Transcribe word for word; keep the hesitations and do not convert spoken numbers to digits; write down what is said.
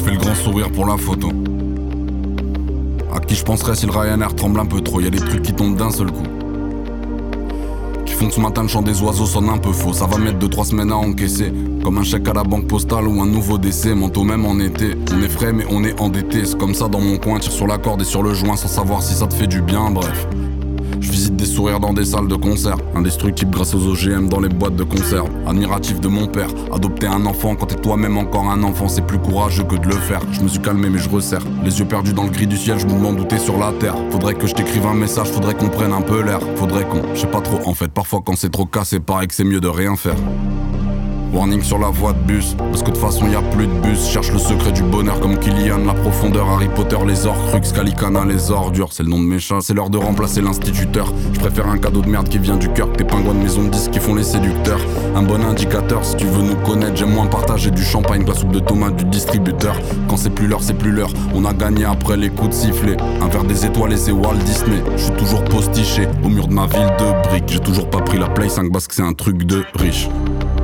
fais le grand sourire pour la photo. À qui je penserais si le Ryanair tremble un peu trop? Y'a des trucs qui tombent d'un seul coup, qui font que ce matin le chant des oiseaux sonne un peu faux. Ça va mettre deux trois semaines à encaisser, comme un chèque à la banque postale ou un nouveau décès. Manteau même en été, on est frais mais on est endetté. C'est comme ça dans mon coin, tire sur la corde et sur le joint sans savoir si ça te fait du bien, bref. Je visite des sourires dans des salles de concert, indestructible grâce aux O G M dans les boîtes de conserve. Admiratif de mon père, adopter un enfant quand t'es toi-même encore un enfant, c'est plus courageux que de le faire. Je me suis calmé mais je resserre, les yeux perdus dans le gris du ciel, je me demande où t'es sur la terre. Faudrait que je t'écrive un message, faudrait qu'on prenne un peu l'air. Faudrait qu'on, je sais pas trop en fait, parfois quand c'est trop cassé, pareil que c'est mieux de rien faire. Warning sur la voie de bus, parce que de toute façon y a plus de bus. Cherche le secret du bonheur comme Kylian, la profondeur, Harry Potter, les Horcruxes, Calicana, les ordures. C'est le nom de mes chats, c'est l'heure de remplacer l'instituteur. Je préfère un cadeau de merde qui vient du cœur que tes pingouins de maison de disques qui font les séducteurs. Un bon indicateur si tu veux nous connaître, j'aime moins partager du champagne que la soupe de tomate du distributeur. Quand c'est plus l'heure, c'est plus l'heure, on a gagné après les coups de sifflet. Un verre des étoiles et c'est Walt Disney. Je suis toujours postiché au mur de ma ville de briques. J'ai toujours pas pris la play cinq parce que c'est un truc de riche.